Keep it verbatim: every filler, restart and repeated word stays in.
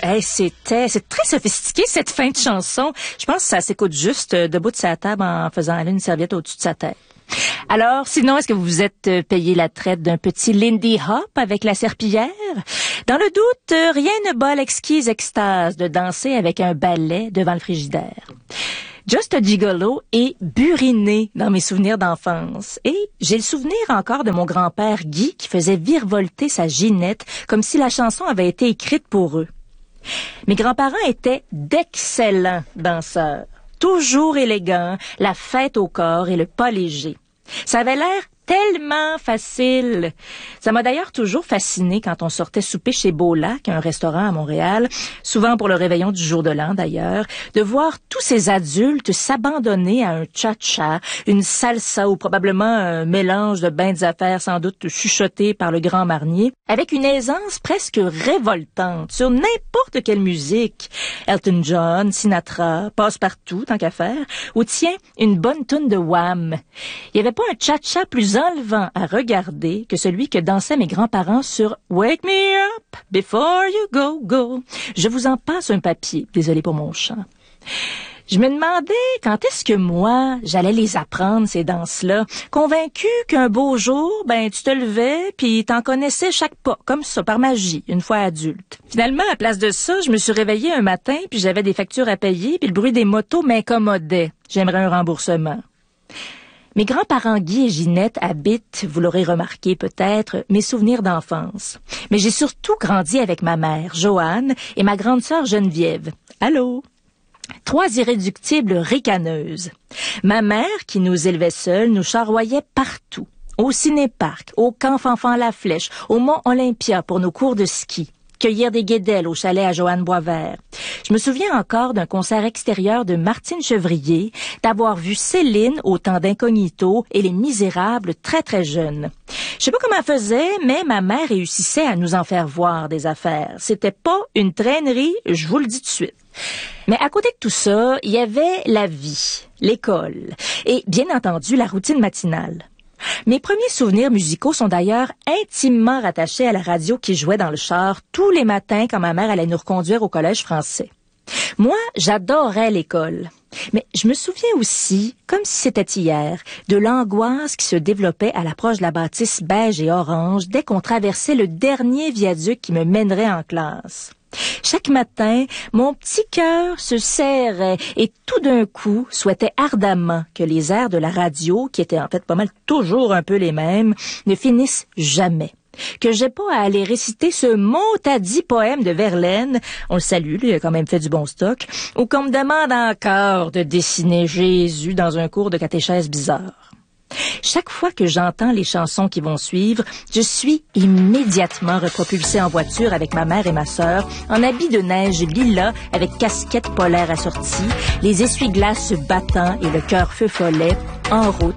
Hey, c'était, c'est très sophistiqué cette fin de chanson. Je pense que ça s'écoute juste euh, debout de sa table en faisant aller une serviette au-dessus de sa tête. Alors, sinon, est-ce que vous vous êtes euh, payé la traite d'un petit Lindy Hop avec la serpillière? Dans le doute, euh, rien ne bat l'exquise extase de danser avec un balai devant le frigidaire. Just a Gigolo est buriné dans mes souvenirs d'enfance. Et j'ai le souvenir encore de mon grand-père Guy qui faisait virevolter sa Ginette comme si la chanson avait été écrite pour eux. Mes grands-parents étaient d'excellents danseurs, toujours élégants, la fête au corps et le pas léger. Ça avait l'air tellement facile. Ça m'a d'ailleurs toujours fasciné quand on sortait souper chez Beau-Lac, un restaurant à Montréal, souvent pour le réveillon du jour de l'an d'ailleurs, de voir tous ces adultes s'abandonner à un cha-cha, une salsa ou probablement un mélange de bains d'affaires sans doute chuchoté par le grand marnier, avec une aisance presque révoltante sur n'importe quelle musique. Elton John, Sinatra, Passe-Partout, tant qu'à faire, ou tiens, une bonne toune de Wham. Il n'y avait pas un cha-cha plus enlevant à regarder que celui que dansaient mes grands-parents sur Wake Me Up Before You Go Go. Je vous en passe un papier, désolé pour mon chant. Je me demandais quand est-ce que moi, j'allais les apprendre, ces danses-là, convaincu qu'un beau jour, ben tu te levais puis t'en connaissais chaque pas, comme ça, par magie, une fois adulte. Finalement, à place de ça, je me suis réveillée un matin puis j'avais des factures à payer puis le bruit des motos m'incommodait. J'aimerais un remboursement. Mes grands-parents Guy et Ginette habitent, vous l'aurez remarqué peut-être, mes souvenirs d'enfance. Mais j'ai surtout grandi avec ma mère, Joanne, et ma grande sœur Geneviève. Allô? Trois irréductibles ricaneuses. Ma mère, qui nous élevait seuls, nous charroyait partout. Au ciné-parc, au camp Fanfan-la-Flèche, au Mont Olympia pour nos cours de ski. Cueillir des guédelles au chalet à Joanne Boisvert. Je me souviens encore d'un concert extérieur de Martine Chevrier, d'avoir vu Céline au temps d'Incognito et Les Misérables très très jeunes. Je sais pas comment elle faisait, mais ma mère réussissait à nous en faire voir des affaires. C'était pas une traînerie, je vous le dis tout de suite. Mais à côté de tout ça, il y avait la vie, l'école et bien entendu la routine matinale. Mes premiers souvenirs musicaux sont d'ailleurs intimement rattachés à la radio qui jouait dans le char tous les matins quand ma mère allait nous reconduire au collège français. Moi, j'adorais l'école. Mais je me souviens aussi, comme si c'était hier, de l'angoisse qui se développait à l'approche de la bâtisse beige et orange dès qu'on traversait le dernier viaduc qui me mènerait en classe. Chaque matin, mon petit cœur se serrait et tout d'un coup souhaitait ardemment que les airs de la radio, qui étaient en fait pas mal toujours un peu les mêmes, ne finissent jamais. Que j'ai pas à aller réciter ce mot-à-dit poème de Verlaine, on le salue, lui, il a quand même fait du bon stock, ou qu'on me demande encore de dessiner Jésus dans un cours de catéchèse bizarre. Chaque fois que j'entends les chansons qui vont suivre, je suis immédiatement repropulsée en voiture avec ma mère et ma sœur, en habit de neige lilas avec casquette polaire assortie, les essuie-glaces battant et le cœur feu follet, en route